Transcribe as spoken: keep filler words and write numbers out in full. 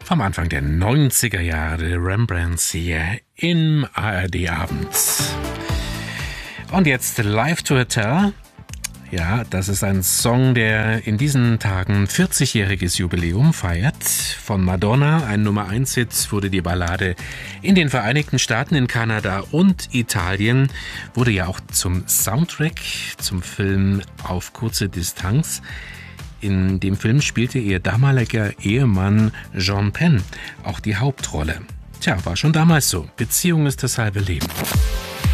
Vom Anfang der neunziger Jahre Rembrandts hier im A R D-Abend. Und jetzt Live to Hotel. Ja, das ist ein Song, der in diesen Tagen vierzigjähriges Jubiläum feiert. Von Madonna, ein Nummer eins Hit, wurde die Ballade in den Vereinigten Staaten, in Kanada und Italien, wurde ja auch zum Soundtrack zum Film Auf kurze Distanz. In dem Film spielte ihr damaliger Ehemann Sean Penn auch die Hauptrolle. Tja, war schon damals so. Beziehung ist das halbe Leben.